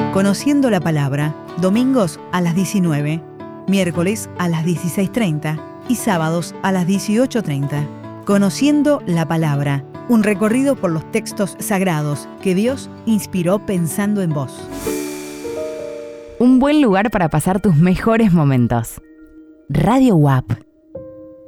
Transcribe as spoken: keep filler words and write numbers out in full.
Conociendo la Palabra, domingos a las diecinueve, miércoles a las dieciséis treinta y sábados a las dieciocho treinta. Conociendo la Palabra, un recorrido por los textos sagrados que Dios inspiró pensando en vos. Un buen lugar para pasar tus mejores momentos. Radio U A P.